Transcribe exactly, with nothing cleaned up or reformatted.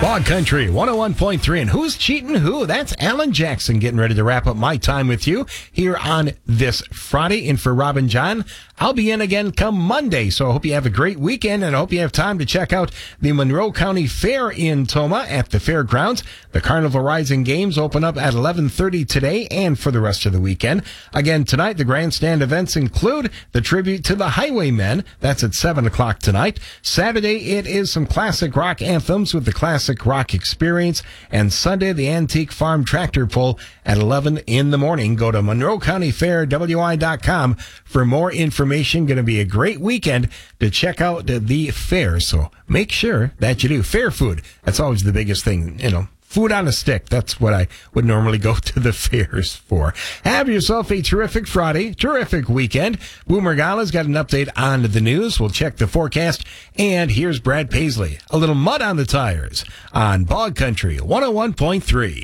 Bog Country one oh one point three. And who's cheating who? That's Alan Jackson getting ready to wrap up my time with you here on this Friday. And for Robin John, I'll be in again come Monday. So I hope you have a great weekend, and I hope you have time to check out the Monroe County Fair in Tomah at the fairgrounds. The Carnival Rising Games open up at eleven thirty today and for the rest of the weekend. Again, tonight, the grandstand events include the tribute to the Highwaymen. That's at seven o'clock tonight. Saturday, it is some classic rock anthems with the Classic Rock Experience. And Sunday, the Antique Farm Tractor Pull at eleven in the morning. Go to Monroe County Fair W I dot com for more information. Going to be a great weekend to check out the fair. So make sure that you do. Fair food. That's always the biggest thing, you know. Food on a stick. That's what I would normally go to the fairs for. Have yourself a terrific Friday, terrific weekend. Boomer Gala's got an update on the news. We'll check the forecast. And here's Brad Paisley. A little mud on the tires on Bog Country one oh one point three.